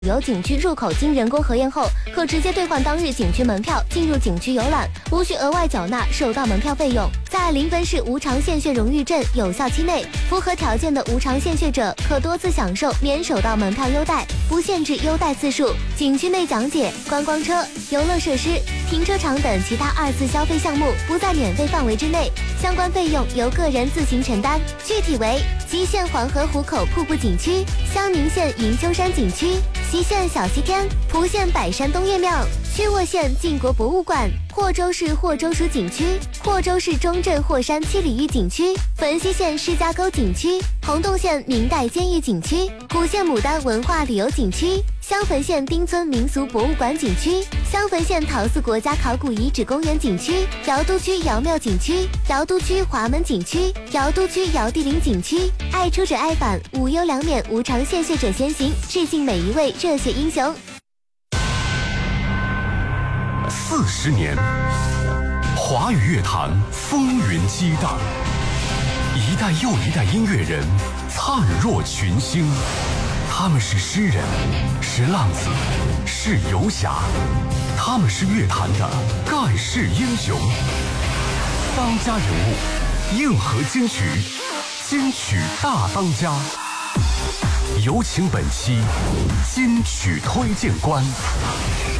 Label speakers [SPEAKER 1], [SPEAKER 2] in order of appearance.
[SPEAKER 1] 游景区入口经人工核验后，可直接兑换当日景区门票进入景区游览，无需额外缴纳首道门票费用。在临汾市无偿献血荣誉证有效期内，符合条件的无偿献血者可多次享受免首道门票优待，不限制优待次数。景区内讲解、观光车、游乐设施、停车场等其他二次消费项目不在免费范围之内，相关费用由个人自行承担。具体为：吉县黄河湖口瀑布景区、襄宁县云丘山景区、西县小西天、蒲县百山东岳庙、曲沃县晋国博物馆、霍州市霍州蜀景区、霍州市中镇霍山七里玉景区、汾西县施家沟景区、洪洞县明代监狱景区、古县牡丹文化旅游景区、襄汾县丁村民俗博物馆景区、襄汾县陶寺国家考古遗址公园景区、瑶都区瑶庙景区、瑶都区华门景区、瑶都区瑶地陵景区。爱出者爱返，无忧良免，无偿献血者先行，致敬每一位热血英雄。
[SPEAKER 2] 40年，华语乐坛风云激荡，一代又一代音乐人灿若群星。他们是诗人，是浪子，是游侠，他们是乐坛的盖世英雄。当家人物，硬核金曲，金曲大当家。有请本期金曲推荐官。